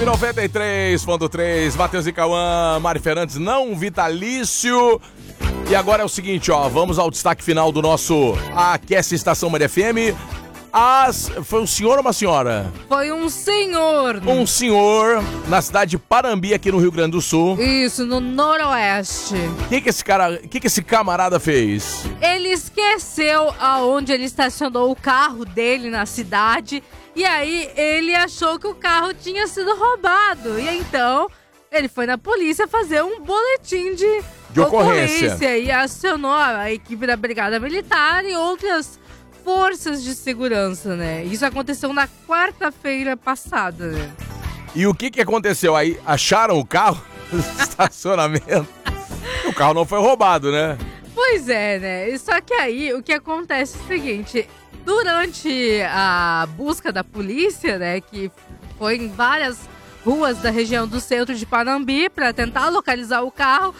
93.3, Matheus e Cauã, Mari Fernandes, não vitalício. E agora é o seguinte, ó, vamos ao destaque final do nosso Aquece Estação Maria FM. Foi um senhor ou uma senhora? Foi um senhor. Um senhor na cidade de Parambi, aqui no Rio Grande do Sul. Isso, no Noroeste. O que esse camarada fez? Ele esqueceu aonde ele estacionou o carro dele na cidade. E aí ele achou que o carro tinha sido roubado. E então ele foi na polícia fazer um boletim de ocorrência. E acionou a equipe da Brigada Militar e outras forças de segurança, né? Isso aconteceu na quarta-feira passada, né? E o que aconteceu aí? Acharam o carro no estacionamento? O carro não foi roubado, né? Pois é, né? Só que aí o que acontece é o seguinte: durante a busca da polícia, né, que foi em várias ruas da região do centro de Panambi para tentar localizar o carro,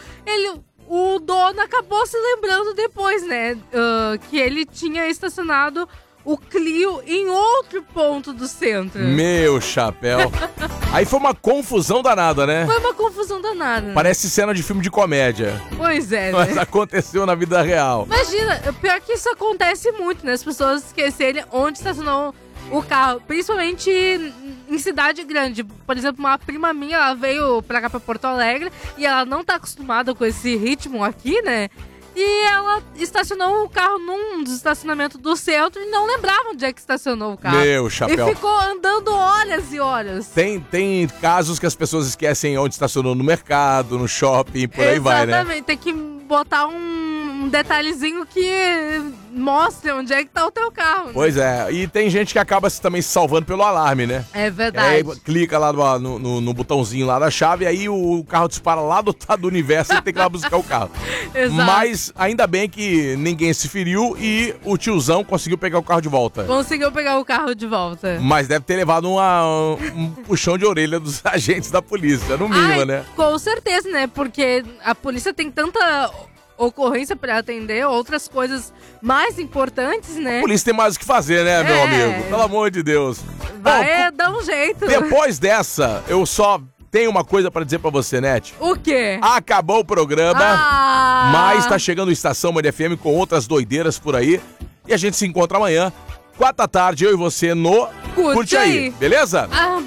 o dono acabou se lembrando depois, né, que ele tinha estacionado o Clio em outro ponto do centro. Meu chapéu. Aí foi uma confusão danada, né? Foi uma confusão danada. Parece cena de filme de comédia. Pois é, né? Mas aconteceu na vida real. Imagina, pior que isso acontece muito, né? As pessoas esquecerem onde estacionou o carro, principalmente em cidade grande. Por exemplo, uma prima minha, ela veio pra cá, pra Porto Alegre, e ela não tá acostumada com esse ritmo aqui, né? E ela estacionou o carro num dos estacionamentos do centro e não lembrava onde é que estacionou o carro. Meu chapéu. E ficou andando horas e horas. Tem casos que as pessoas esquecem onde estacionou no mercado, no shopping, por aí vai, né? Exatamente, tem que botar um detalhezinho que mostre onde é que tá o teu carro. Né? Pois é, e tem gente que acaba também se salvando pelo alarme, né? É verdade. Aí clica lá no botãozinho lá da chave, e aí o carro dispara lá do outro lado do universo e tem que ir lá buscar o carro. Exato. Mas ainda bem que ninguém se feriu e o tiozão conseguiu pegar o carro de volta. Conseguiu pegar o carro de volta. Mas deve ter levado um puxão de orelha dos agentes da polícia, no mínimo, né? Com certeza, né? Porque a polícia tem tanta ocorrência pra atender, outras coisas mais importantes, né? A polícia tem mais o que fazer, né, meu amigo? Pelo amor de Deus. Vai dar um jeito. Depois dessa, eu só tenho uma coisa pra dizer pra você, Net. O quê? Acabou o programa, mas tá chegando o Estação Maria FM com outras doideiras por aí. E a gente se encontra amanhã, 4h, eu e você no Curte Aí, beleza?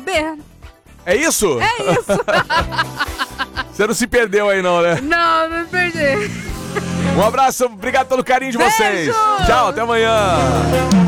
É isso? É isso. Você não se perdeu aí não, né? Não me perdi. Um abraço, obrigado pelo carinho de vocês. Tchau, até amanhã.